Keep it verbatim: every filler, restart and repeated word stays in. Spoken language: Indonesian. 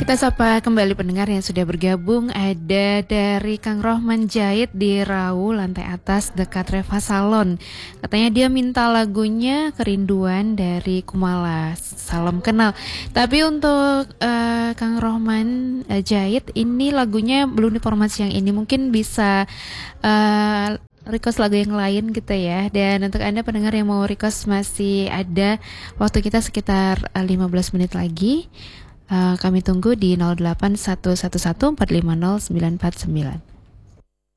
Kita sapa kembali pendengar yang sudah bergabung. Ada dari Kang Rohman Jahit di Rau, lantai atas dekat Reva Salon. Katanya dia minta lagunya Kerinduan dari Kumala. Salam kenal. Tapi untuk uh, Kang Rohman uh, Jahit, ini lagunya belum di formasi yang ini. Mungkin bisa uh, request lagu yang lain gitu ya. Dan untuk Anda pendengar yang mau request, masih ada waktu kita sekitar uh, lima belas menit lagi. Uh, kami tunggu di nol delapan satu satu satu empat lima nol sembilan empat sembilan.